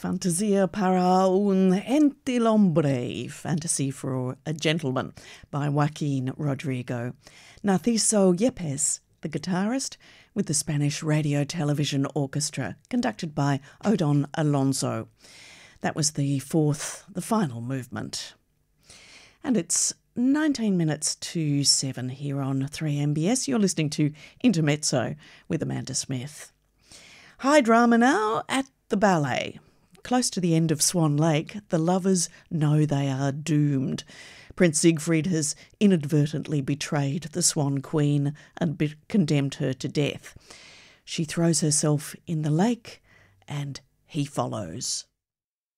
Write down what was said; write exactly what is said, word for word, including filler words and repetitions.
Fantasia para un gentilhombre, Fantasy for a Gentleman, by Joaquin Rodrigo. Narciso Yepes, the guitarist, with the Spanish Radio Television Orchestra, conducted by Odon Alonso. That was the fourth, the final movement. And it's nineteen minutes to seven here on three M B S. You're listening to Intermezzo with Amanda Smith. High drama now at the ballet. Close to the end of Swan Lake, the lovers know they are doomed. Prince Siegfried has inadvertently betrayed the Swan Queen and be- condemned her to death. She throws herself in the lake and he follows.